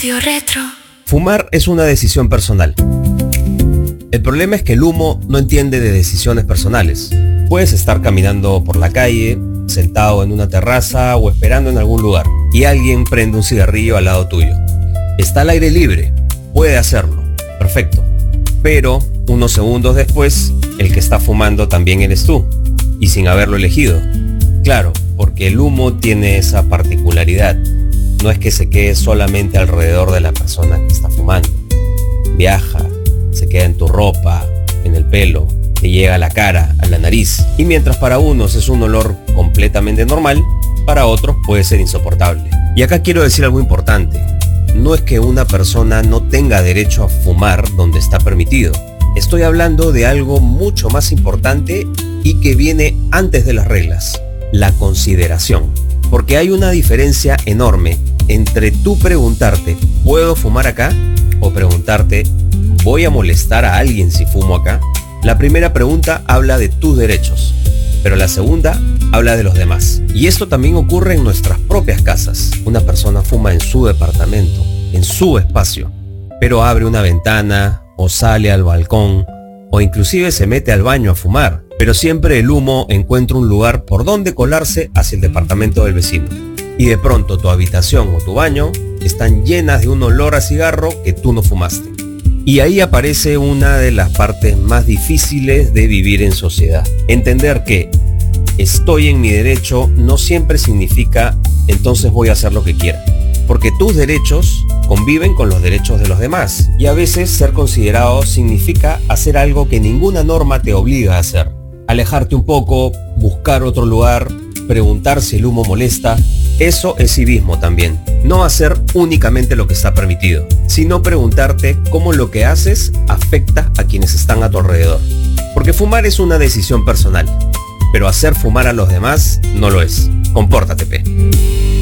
Radio Retro. Fumar es una decisión personal. El problema es que el humo no entiende de decisiones personales. Puedes estar caminando por la calle, sentado en una terraza o esperando en algún lugar, y alguien prende un cigarrillo al lado tuyo. Está al aire libre, puede hacerlo, perfecto. Pero unos segundos después, el que está fumando también eres tú, y sin haberlo elegido. Claro, porque el humo tiene esa particularidad. No es que se quede solamente alrededor de la persona que está fumando. Viaja, se queda en tu ropa, en el pelo, te llega a la cara, a la nariz. Y mientras para unos es un olor completamente normal, para otros puede ser insoportable. Y acá quiero decir algo importante. No es que una persona no tenga derecho a fumar donde está permitido. Estoy hablando de algo mucho más importante y que viene antes de las reglas: la consideración. Porque hay una diferencia enorme entre tú preguntarte, ¿puedo fumar acá? O preguntarte, ¿voy a molestar a alguien si fumo acá? La primera pregunta habla de tus derechos, pero la segunda habla de los demás. Y esto también ocurre en nuestras propias casas. Una persona fuma en su departamento, en su espacio, pero abre una ventana o sale al balcón o inclusive se mete al baño a fumar. Pero siempre el humo encuentra un lugar por donde colarse hacia el departamento del vecino. Y de pronto tu habitación o tu baño están llenas de un olor a cigarro que tú no fumaste. Y ahí aparece una de las partes más difíciles de vivir en sociedad. Entender que estoy en mi derecho no siempre significa entonces voy a hacer lo que quiera. Porque tus derechos conviven con los derechos de los demás. Y a veces ser considerado significa hacer algo que ninguna norma te obliga a hacer. Alejarte un poco, buscar otro lugar, preguntar si el humo molesta. Eso es civismo también. No hacer únicamente lo que está permitido, sino preguntarte cómo lo que haces afecta a quienes están a tu alrededor. Porque fumar es una decisión personal, pero hacer fumar a los demás no lo es. Compórtate, pe.